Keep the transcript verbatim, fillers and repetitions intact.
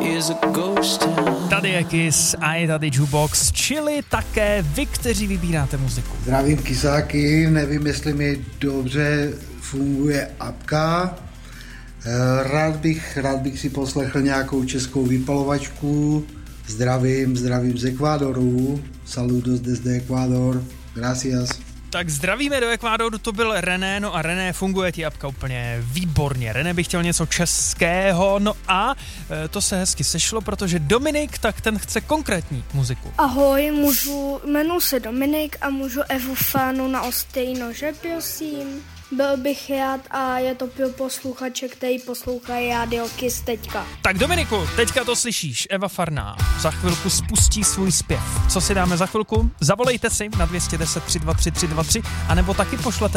Tady je Kiss a je tady Jukebox, čili také vy, kteří vybíráte muziku. Zdravím Kisáky, nevím, jestli mi dobře funguje apka. Rád bych, rád bych si poslechl nějakou českou vypalovačku. Zdravím, zdravím z Ekvádoru. Saludos desde Ekvádor. Gracias. Tak zdravíme do Ekvádoru, to byl René, no a René, funguje ti apka úplně výborně. René by chtěl něco českého, no a e, to se hezky sešlo, protože Dominik, tak ten chce konkrétní muziku. Ahoj, můžu, jmenuji se Dominik a můžu Evu Fánu na ostejno, že prosím? Byl bych rád a je to pro posluchače, který poslouchají rádio Kiss teďka. Tak Dominiku, teďka to slyšíš, Eva Farná za chvilku spustí svůj zpěv. Co si dáme za chvilku? Zavolejte si na dvě deset tři dva tři tři dva tři, anebo taky pošlete